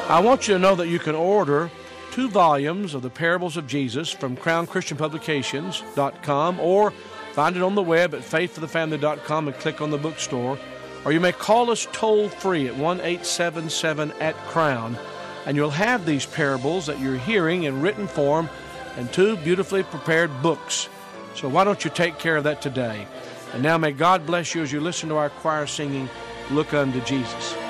I want you to know that you can order 2 volumes of the Parables of Jesus from CrownChristianPublications.com, or find it on the web at faithforthefamily.com and click on the bookstore. Or you may call us toll-free at 1-877-AT-CROWN, and you'll have these parables that you're hearing in written form and 2 beautifully prepared books. So why don't you take care of that today? And now may God bless you as you listen to our choir singing, Look Unto Jesus.